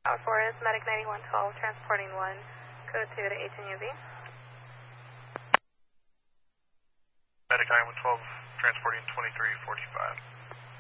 Tower 4 is Medic 9112, transporting 1, code 2 to HNUV. Medic 9112, transporting 2345.